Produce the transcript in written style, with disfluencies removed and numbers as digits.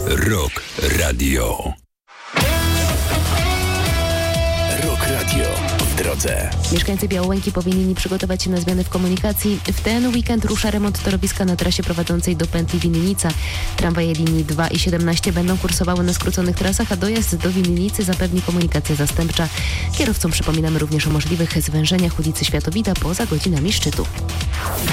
Rock Radio. Rock Radio w drodze. Mieszkańcy Białołęki powinni przygotować się na zmiany w komunikacji. W ten weekend rusza remont torowiska na trasie prowadzącej do pętli Winnica. Tramwaje linii 2 i 17 będą kursowały na skróconych trasach, a dojazd do Winnicy zapewni komunikacja zastępcza. Kierowcom przypominamy również o możliwych zwężeniach ulicy Światowita poza godzinami szczytu.